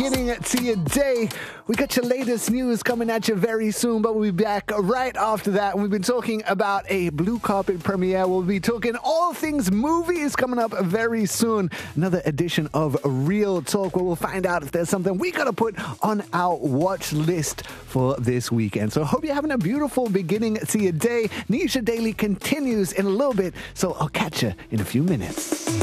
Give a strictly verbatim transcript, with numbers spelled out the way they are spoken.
Getting to your day. We got your latest news coming at you very soon, but we'll be back right after that. We've been talking about a blue carpet premiere. We'll be talking all things movies coming up very soon. Another edition of Real Talk where we'll find out if there's something we got to put on our watch list for this weekend. So I hope you're having a beautiful beginning to your day. Nisha Daily continues in a little bit, so I'll catch you in a few minutes.